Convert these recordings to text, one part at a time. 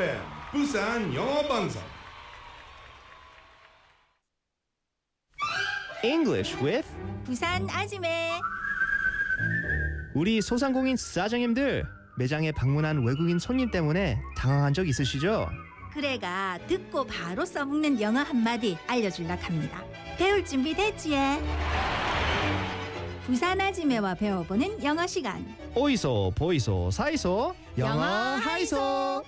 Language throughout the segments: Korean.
FM 부산 영어 방송. English with 부산 아지매. 우리 소상공인 사장님들 매장에 방문한 외국인 손님 때문에 당황한 적 있으시죠? 그래가 듣고 바로 써먹는 영어 한마디 알려줄라 합니다. 배울 준비 됐지? 부산 아지매와 배워보는 영어 시간. 오이소 보이소 사이소 영어 하이소.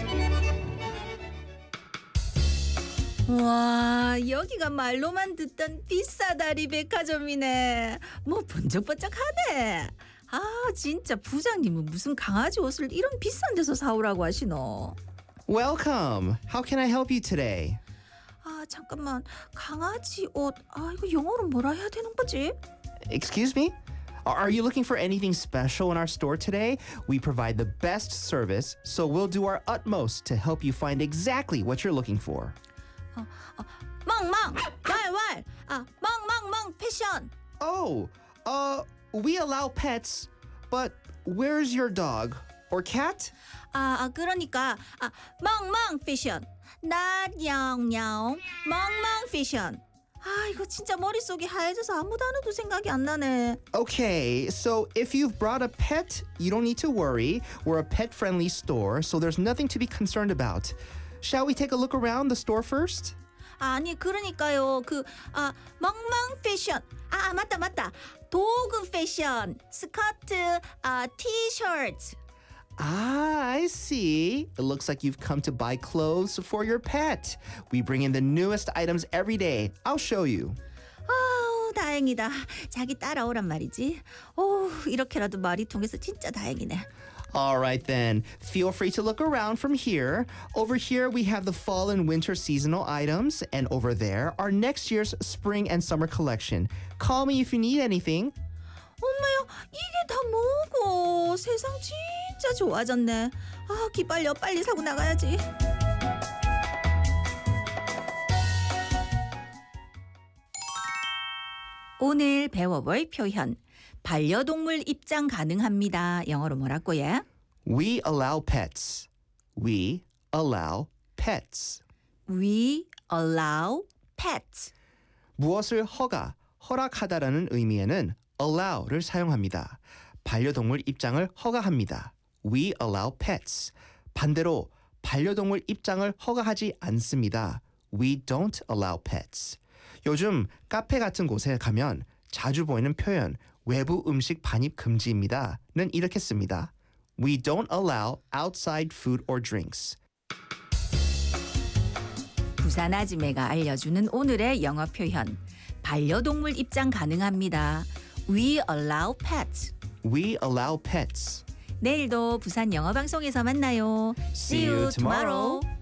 와, 여기가 말로만 듣던 비싸다리 백화점이네. 뭐 번쩍번쩍하네. 아, 진짜 부장님은 무슨 강아지 옷을 이런 비싼 데서 사오라고 하시노? Welcome. How can I help you today? 아, 잠깐만. 강아지 옷. 아, 이거 영어로 뭐라 해야 되는 거지? Excuse me? Are you looking for anything special in our store today? We provide the best service, so we'll do our utmost to help you find exactly what you're looking for. 멍멍 왈왈 멍멍멍 패션. Oh, we allow pets, but where's your dog or cat? 그러니까 멍멍 패션 나냥냥 멍멍 패션. 이거 진짜 머릿속이 하얘져서 아무 단어도 생각이 안 나네. Okay, so if you've brought a pet, you don't need to worry. We're a pet-friendly store, so there's nothing to be concerned about. Shall we take a look around the store first? 아니 그러니까요. 멍멍 패션. 맞다. 도구 패션. 스커트, 티셔츠. I see. It looks like you've come to buy clothes for your pet. We bring in the newest items every day. I'll show you. 다행이다. 자기 따라오란 말이지. 이렇게라도 말이 통해서 진짜 다행이네. All right then. Feel free to look around from here. Over here we have the fall and winter seasonal items, and over there are next year's spring and summer collection. Call me if you need anything. 엄마야, 이게 다 뭐고? 세상 진짜 좋아졌네. 기빨려, 빨리 사고 나가야지. 오늘 배워볼 표현. 반려동물 입장 가능합니다. 영어로 뭐라고 해? We allow pets. We allow pets. We allow pets. 무엇을 허락하다라는 의미에는 allow를 사용합니다. 반려동물 입장을 허가합니다. We allow pets. 반대로 반려동물 입장을 허가하지 않습니다. We don't allow pets. 요즘 카페 같은 곳에 가면 자주 보이는 표현 외부 음식 반입 금지입니다는 이렇게 씁니다. We don't allow outside food or drinks. 부산 아지매가 알려주는 오늘의 영어 표현. 반려동물 입장 가능합니다. We allow pets. We allow pets. 내일도 부산 영어 방송에서 만나요. See you tomorrow.